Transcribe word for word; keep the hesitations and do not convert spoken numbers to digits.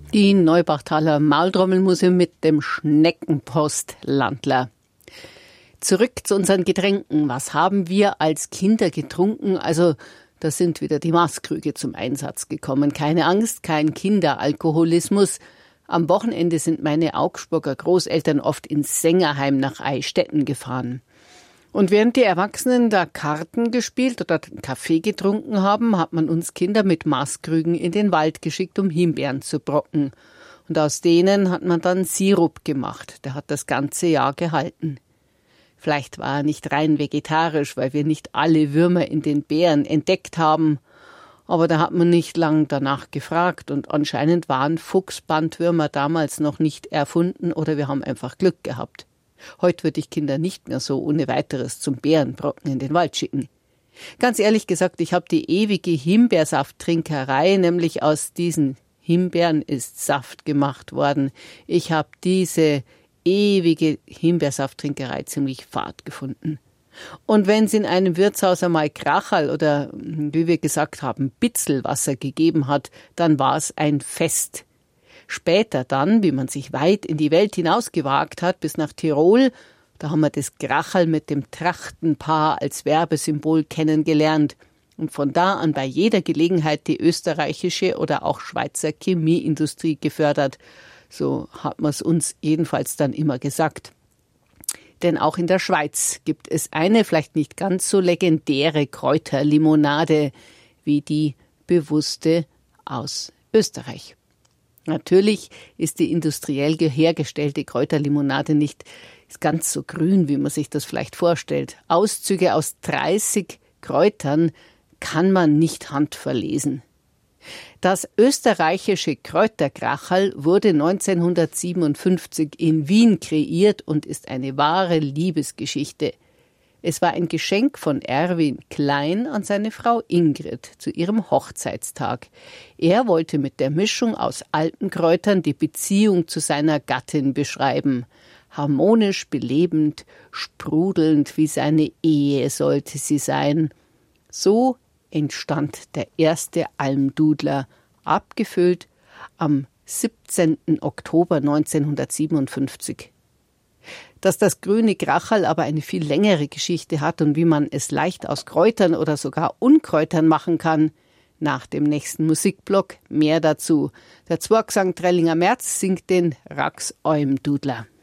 Die Neubachtaler Maultrommelmuse mit dem Schneckenpostlandler. Zurück zu unseren Getränken. Was haben wir als Kinder getrunken? Also, da sind wieder die Maßkrüge zum Einsatz gekommen. Keine Angst, kein Kinderalkoholismus. Am Wochenende sind meine Augsburger Großeltern oft ins Sängerheim nach Eistetten gefahren. Und während die Erwachsenen da Karten gespielt oder Kaffee getrunken haben, hat man uns Kinder mit Maßkrügen in den Wald geschickt, um Himbeeren zu brocken. Und aus denen hat man dann Sirup gemacht. Der hat das ganze Jahr gehalten. Vielleicht war er nicht rein vegetarisch, weil wir nicht alle Würmer in den Beeren entdeckt haben. Aber da hat man nicht lang danach gefragt und anscheinend waren Fuchsbandwürmer damals noch nicht erfunden oder wir haben einfach Glück gehabt. Heute würde ich Kinder nicht mehr so ohne weiteres zum Beerenbrocken in den Wald schicken. Ganz ehrlich gesagt, ich habe die ewige Himbeersafttrinkerei, nämlich aus diesen Himbeeren ist Saft gemacht worden. Ich habe diese ewige Himbeersafttrinkerei ziemlich fad gefunden. Und wenn es in einem Wirtshaus einmal Kracherl oder, wie wir gesagt haben, Bitzelwasser gegeben hat, dann war es ein Fest. Später dann, wie man sich weit in die Welt hinausgewagt hat, bis nach Tirol, da haben wir das Kracherl mit dem Trachtenpaar als Werbesymbol kennengelernt und von da an bei jeder Gelegenheit die österreichische oder auch Schweizer Chemieindustrie gefördert. So hat man es uns jedenfalls dann immer gesagt. Denn auch in der Schweiz gibt es eine vielleicht nicht ganz so legendäre Kräuterlimonade wie die bewusste aus Österreich. Natürlich ist die industriell hergestellte Kräuterlimonade nicht ganz so grün, wie man sich das vielleicht vorstellt. Auszüge aus dreißig Kräutern kann man nicht handverlesen. Das österreichische Kräuterkracherl wurde neunzehnhundertsiebenundfünfzig in Wien kreiert und ist eine wahre Liebesgeschichte. Es war ein Geschenk von Erwin Klein an seine Frau Ingrid zu ihrem Hochzeitstag. Er wollte mit der Mischung aus alten Kräutern die Beziehung zu seiner Gattin beschreiben. Harmonisch, belebend, sprudelnd wie seine Ehe sollte sie sein. So entstand der erste Almdudler, abgefüllt am siebzehnten Oktober neunzehnhundertsiebenundfünfzig. Dass das grüne Kracherl aber eine viel längere Geschichte hat und wie man es leicht aus Kräutern oder sogar Unkräutern machen kann, nach dem nächsten Musikblock mehr dazu. Der Zwergsang Trellinger März singt den Rax Almdudler.